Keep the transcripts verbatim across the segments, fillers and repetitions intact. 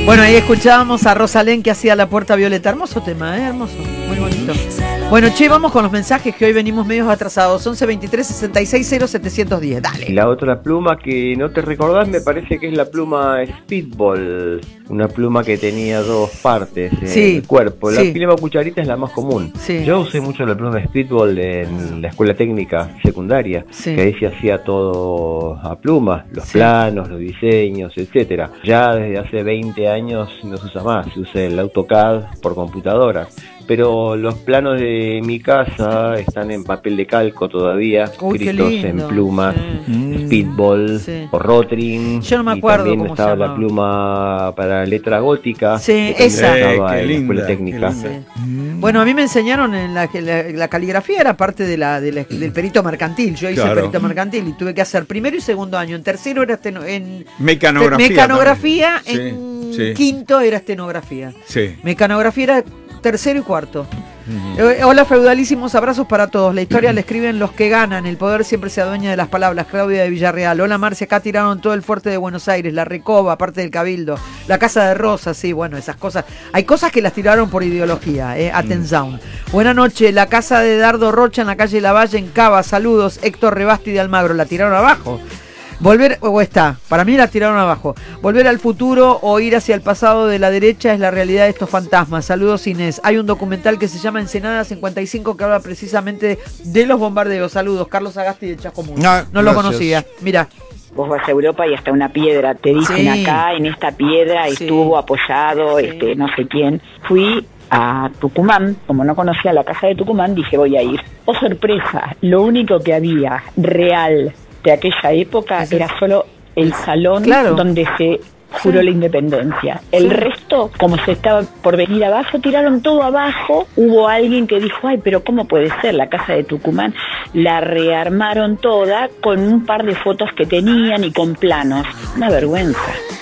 Bueno, ahí escuchábamos a Rosalén que hacía La Puerta Violeta. Hermoso tema, ¿eh? Hermoso, muy bonito. Bueno, che, vamos con los mensajes que hoy venimos medios atrasados. once veintitrés sesenta y seis cero setecientos diez. Dale. La otra pluma que no te recordás me parece que es la pluma Speedball. Una pluma que tenía dos partes en Sí, el cuerpo. La sí. pluma cucharita es la más común. Sí. Yo usé mucho la pluma Speedball en la escuela técnica secundaria, Sí. que ahí se hacía todo a pluma, los Sí. planos, los diseños, etcétera. Ya desde hace veinte años no se usa más, se usa el AutoCAD por computadora. Pero los planos de mi casa están en papel de calco todavía, Uy, qué escritos lindo. en plumas, Sí. Speedball Sí. o Rotring. Yo no me y acuerdo también cómo se estaba la llamaba. pluma para letra gótica. Sí, que también esa. estaba Eh, qué en la linda, escuela qué técnica. linda. Sí. Bueno, a mí me enseñaron en la que la, la caligrafía era parte de la, de la- del perito mercantil. Yo hice Claro. el perito mercantil y tuve que hacer primero y segundo año. En tercero era esteno- en Mecanografía. mecanografía, también. en Sí, sí. quinto era estenografía. Sí. Mecanografía era tercero y cuarto. Ujú. Eh, Hola, feudalísimos, abrazos para todos. La historia la escriben los que ganan. El poder siempre se adueña de las palabras. Claudia de Villarreal. Hola, Marcia. Acá tiraron todo el fuerte de Buenos Aires, la Recoba, parte del Cabildo, la Casa de Rosas. Sí, bueno, esas cosas. Hay cosas que las tiraron por ideología. Eh. Atención. Buenas noches. La casa de Dardo Rocha en la calle Lavalle, en Cava. Saludos. Héctor Rebasti de Almagro. La tiraron abajo. Volver, o está, para mí la tiraron abajo. Volver al futuro o ir hacia el pasado de la derecha es la realidad de estos fantasmas. Saludos, Inés. Hay un documental que se llama Ensenada cincuenta y cinco que habla precisamente de los bombardeos. Saludos, Carlos Agasti de Chascomús. No, No lo gracias. conocía. Mira. Vos vas a Europa y hasta una piedra te dicen Sí. acá, en esta piedra Sí. estuvo apoyado, Sí. este, no sé quién. Fui a Tucumán, como no conocía la casa de Tucumán, dije voy a ir. Oh sorpresa, lo único que había real de aquella época Sí. era solo el salón Claro. donde se juró Sí. la independencia. El Sí. resto, como se estaba por venir abajo, tiraron todo abajo. Hubo alguien que dijo, ay, pero ¿cómo puede ser? La casa de Tucumán la rearmaron toda con un par de fotos que tenían y con planos. Una vergüenza.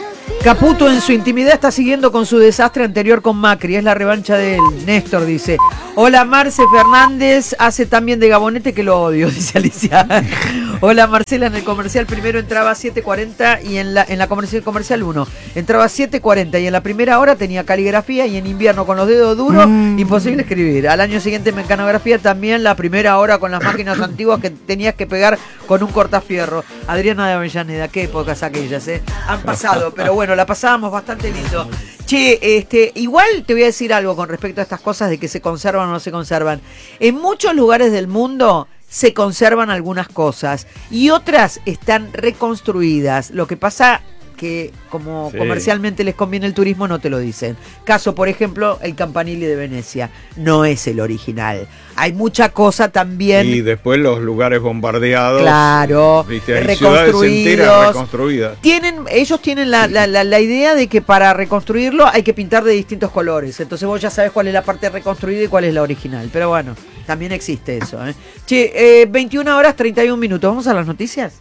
Caputo en su intimidad está siguiendo con su desastre anterior con Macri. Es la revancha de él. Néstor dice: hola, Marce Fernández hace también de Gabonete que lo odio, dice Alicia. Hola, Marcela, en el comercial primero entraba a siete cuarenta y en la, en la comercial, comercial uno entraba a siete cuarenta y en la primera hora tenía caligrafía y en invierno con los dedos duros Mm. imposible escribir. Al año siguiente mecanografía también, la primera hora con las máquinas antiguas que tenías que pegar con un cortafierro. Adriana de Avellaneda, qué épocas aquellas, ¿eh? Han pasado, pero bueno, la pasábamos bastante lindo. Che, este, igual te voy a decir algo con respecto a estas cosas de que se conservan o no se conservan. En muchos lugares del mundo se conservan algunas cosas y otras están reconstruidas. Lo que pasa que como Sí. comercialmente les conviene el turismo no te lo dicen. Caso, por ejemplo, el Campanile de Venecia. No es el original. Hay mucha cosa también. Y después los lugares bombardeados. Claro, ¿viste? Hay ciudades enteras reconstruidos. reconstruidas. Tienen, ellos tienen la, la, la, la idea de que para reconstruirlo hay que pintar de distintos colores. Entonces vos ya sabes cuál es la parte reconstruida y cuál es la original. Pero bueno, también existe eso, ¿eh? Che, eh, veintiuna horas treinta y un minutos. ¿Vamos a las noticias?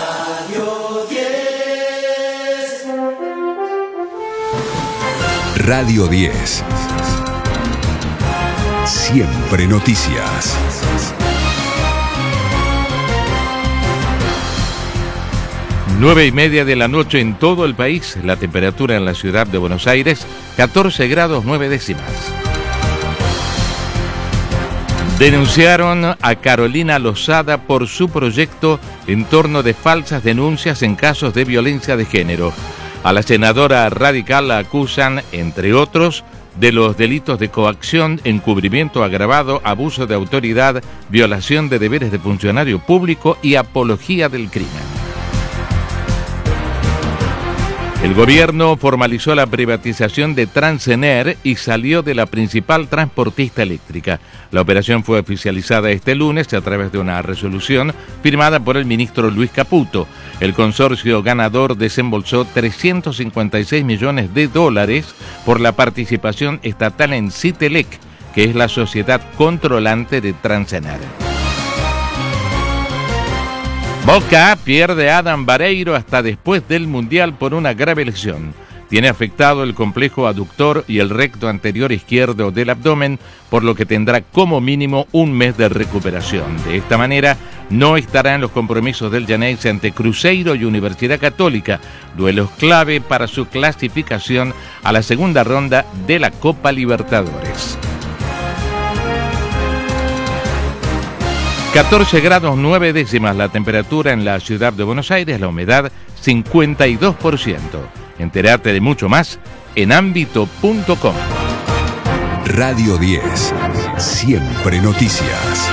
Radio diez. Siempre noticias. Nueve y media de la noche en todo el país. La temperatura en la ciudad de Buenos Aires, catorce grados nueve décimas. Denunciaron a Carolina Lozada por su proyecto en torno de falsas denuncias en casos de violencia de género. A la senadora radical la acusan, entre otros, de los delitos de coacción, encubrimiento agravado, abuso de autoridad, violación de deberes de funcionario público y apología del crimen. El gobierno formalizó la privatización de Transener y salió de la principal transportista eléctrica. La operación fue oficializada este lunes a través de una resolución firmada por el ministro Luis Caputo. El consorcio ganador desembolsó trescientos cincuenta y seis millones de dólares por la participación estatal en Citelec, que es la sociedad controlante de Transener. Boca pierde a Adam Vareiro hasta después del Mundial por una grave lesión. Tiene afectado el complejo aductor y el recto anterior izquierdo del abdomen, por lo que tendrá como mínimo un mes de recuperación. De esta manera, no estará en los compromisos del Llanense ante Cruzeiro y Universidad Católica, duelos clave para su clasificación a la segunda ronda de la Copa Libertadores. catorce grados nueve décimas la temperatura en la ciudad de Buenos Aires, la humedad cincuenta y dos por ciento. Entérate de mucho más en ámbito punto com. Radio diez. Siempre noticias.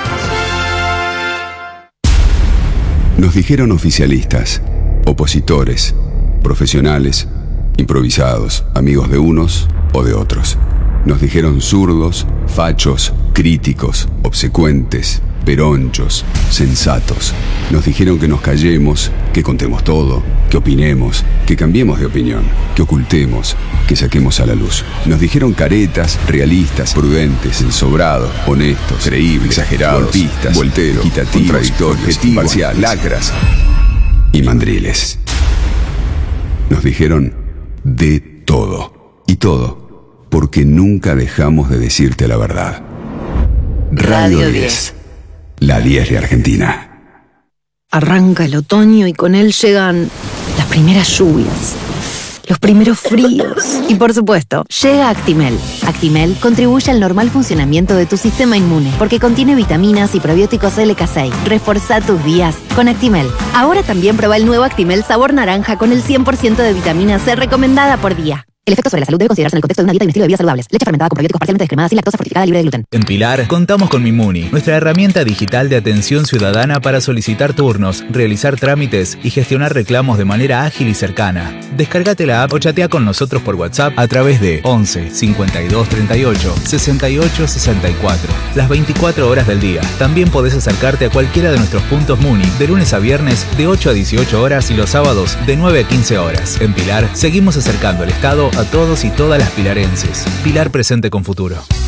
Nos dijeron oficialistas, opositores, profesionales, improvisados, amigos de unos o de otros. Nos dijeron zurdos, fachos, críticos, obsecuentes, peronchos, sensatos. Nos dijeron que nos callemos, que contemos todo, que opinemos, que cambiemos de opinión, que ocultemos, que saquemos a la luz. Nos dijeron caretas, realistas, prudentes, ensobrados, honestos, creíbles, exagerados, golpistas, volteros, equitativos, contradictorios, objetivos, parciales, lacras y mandriles. Nos dijeron de todo. Y todo porque nunca dejamos de decirte la verdad. Radio diez. La diez de Argentina. Arranca el otoño y con él llegan las primeras lluvias, los primeros fríos y, por supuesto, llega Actimel. Actimel contribuye al normal funcionamiento de tu sistema inmune porque contiene vitaminas y probióticos L K seis. Reforzá tus días con Actimel. Ahora también prueba el nuevo Actimel sabor naranja con el cien por ciento de vitamina C recomendada por día. El efecto sobre la salud debe considerarse en el contexto de una dieta y un estilo de vida saludables. Leche fermentada con probióticos parcialmente descremadas, sin lactosa, fortificada, libre de gluten. En Pilar, contamos con Mimuni, nuestra herramienta digital de atención ciudadana para solicitar turnos, realizar trámites y gestionar reclamos de manera ágil y cercana. Descárgate la app o chatea con nosotros por WhatsApp a través de once cincuenta y dos treinta y ocho sesenta y ocho sesenta y cuatro. Las veinticuatro horas del día. También podés acercarte a cualquiera de nuestros puntos Muni de lunes a viernes de ocho a dieciocho horas y los sábados de nueve a quince horas. En Pilar, seguimos acercando el Estado a todos y todas las pilarenses. Pilar presente con futuro.